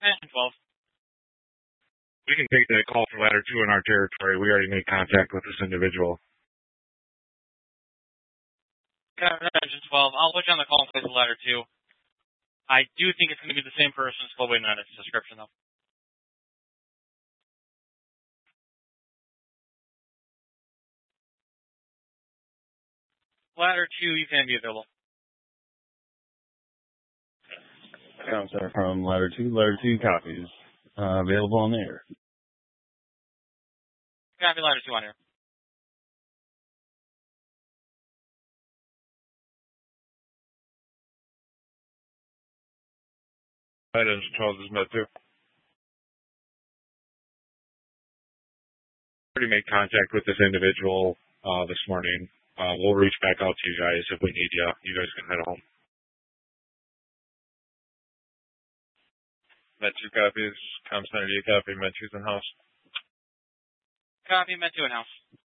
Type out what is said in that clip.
12. We can take that call for ladder 2 in our territory. We already made contact with this individual. Engine 12. I'll put you on the call in place of ladder 2. I do think it's going to be the same person. Still waiting on its description, though. Ladder 2, you can be available. Counselor from ladder 2. Ladder 2 copies. Available on the air. Copy ladder 2 on air. Engine 12 is met too. Already made contact with this individual this morning. We'll reach back out to you guys if we need you. You guys can head home. Met 2 copies. Com Center, do you copy? Met 2's in house. Copy, Met 2 in house.